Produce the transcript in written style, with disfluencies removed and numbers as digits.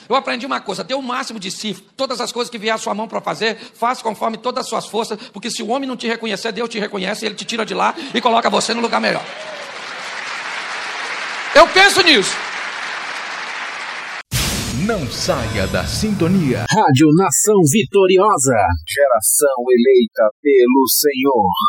Eu aprendi uma coisa: dê o máximo de si. Todas as coisas que vier à sua mão para fazer, faça conforme todas as suas forças, porque se o homem não te reconhecer, Deus te reconhece, ele te tira de lá e coloca você no lugar melhor. Eu penso nisso. Não saia da sintonia. Rádio Nação Vitoriosa. Geração eleita pelo Senhor.